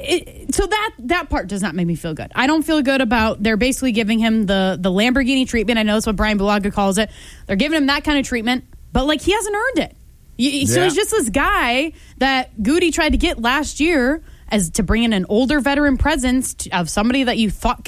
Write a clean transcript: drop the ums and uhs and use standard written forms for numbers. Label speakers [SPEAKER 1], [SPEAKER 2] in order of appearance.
[SPEAKER 1] So that part does not make me feel good. I don't feel good about they're basically giving him the Lamborghini treatment. I know that's what Brian Bulaga calls it. They're giving him that kind of treatment, but like he hasn't earned it. So he's just this guy that Goody tried to get last year as to bring in an older veteran presence of somebody that you thought